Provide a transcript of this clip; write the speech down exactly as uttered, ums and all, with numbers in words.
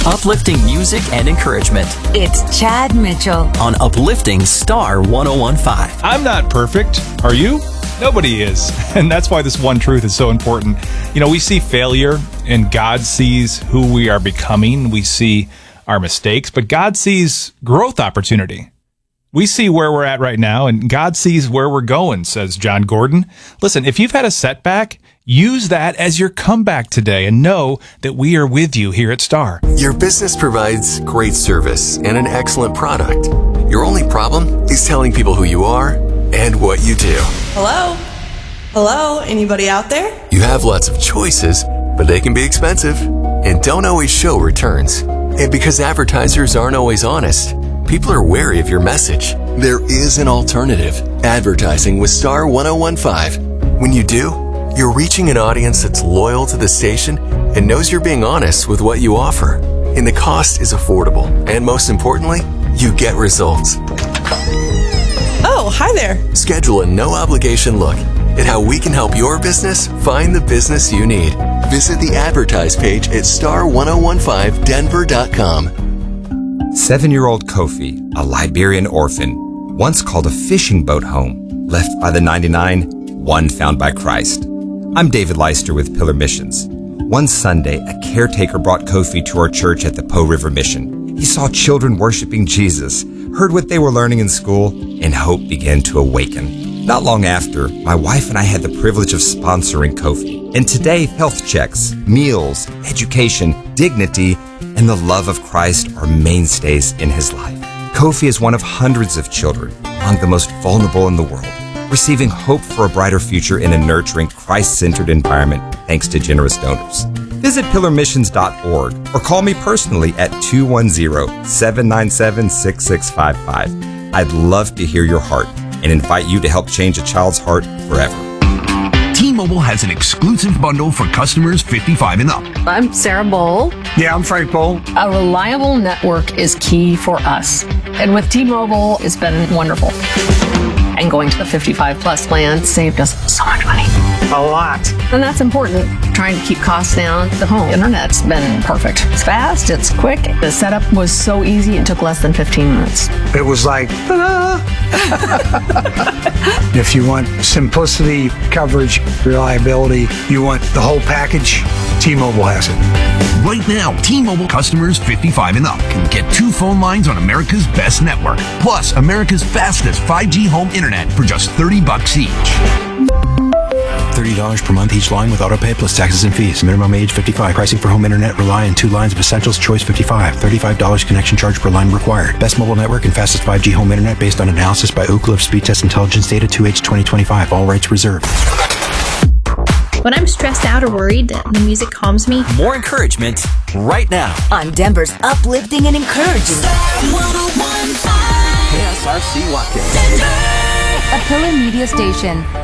Uplifting music and encouragement. It's Chad Mitchell on Uplifting Star one oh one point five. I'm not perfect. Are you? Nobody is. And that's why this one truth is so important. You know, we see failure and God sees who we are becoming. We see our mistakes, but God sees growth opportunity. We see where we're at right now, and God sees where we're going, says John Gordon. Listen, if you've had a setback, use that as your comeback today and know that we are with you here at Star. Your business provides great service and an excellent product. Your only problem is telling people who you are and what you do. Hello? Hello? Anybody out there? You have lots of choices, but they can be expensive and don't always show returns. And because advertisers aren't always honest, people are wary of your message. There is an alternative. Advertising with Star one oh one point five. When you do, you're reaching an audience that's loyal to the station and knows you're being honest with what you offer. And the cost is affordable. And most importantly, you get results. Oh, hi there. Schedule a no-obligation look at how we can help your business find the business you need. Visit the advertise page at star one oh one five denver dot com. Seven-year-old Kofi, a Liberian orphan, once called a fishing boat home, left by the ninety-nine, one found by Christ. I'm David Leister with Pillar Missions. One Sunday, a caretaker brought Kofi to our church at the Po River Mission. He saw children worshiping Jesus, heard what they were learning in school, and hope began to awaken. Not long after, my wife and I had the privilege of sponsoring Kofi. And today, health checks, meals, education, dignity, and the love of Christ are mainstays in his life. Kofi is one of hundreds of children among the most vulnerable in the world, receiving hope for a brighter future in a nurturing, Christ-centered environment thanks to generous donors. Visit pillar missions dot org or call me personally at two one zero, seven nine seven, six six five five. I'd love to hear your heart and invite you to help change a child's heart forever. T-Mobile has an exclusive bundle for customers fifty-five and up. I'm Sarah Bowl. Yeah, I'm Frank Bowl. A reliable network is key for us. And with T-Mobile, it's been wonderful. And going to the fifty-five plus plan saved us so much money. A lot. And that's important. Trying to keep costs down. The home internet's been perfect. It's fast, it's quick. The setup was so easy, it took less than fifteen minutes. It was like, ta-da! If you want simplicity, coverage, reliability, you want the whole package, T-Mobile has it. Right now, T-Mobile customers fifty-five and up can get two phone lines on America's best network, plus America's fastest five G home internet for just thirty bucks each. thirty dollars per month each line with autopay plus taxes and fees. Minimum age fifty-five. Pricing for home internet rely on two lines of Essentials Choice fifty-five. thirty-five dollars connection charge per line required. Best mobile network and fastest five G home internet based on analysis by Ookla of Speed Test Intelligence Data two H twenty twenty-five. All rights reserved. When I'm stressed out or worried, the music calms me. More encouragement right now on Denver's uplifting and encouraging one oh one point five K S R C Watkins. Denver. A Pillar Media station.